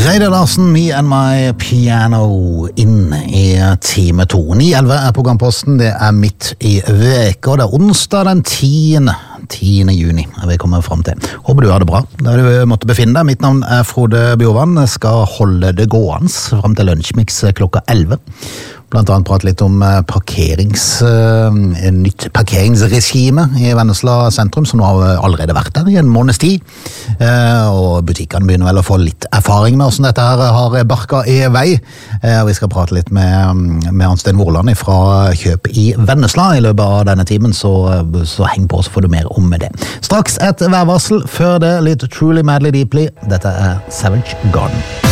Reidar Larsen, Me and My Piano, inn i time 2. 9.11 programposten, det midt i veka, det onsdag den 10. juni vi kommer frem til. Håper du har det bra, der du måtte befinne deg. Mitt navn Frode Bjorvann, skal holde det gående frem til lunsjmix klokka 11. Blant annet prate litt om nytt parkeringsregime i Vennesla sentrum, som nå har allerede vært der i en måneds tid. Og butikkene begynner vel å få litt erfaring med hvordan dette her har barka i vei. Vi skal prate litt med Arnstein Vorland fra Kjøp i Vennesla i løpet av denne timen, så heng på, så får du mer om det. Straks et værvarsel, før det litt Truly Madly Deeply. Dette Savage Garden.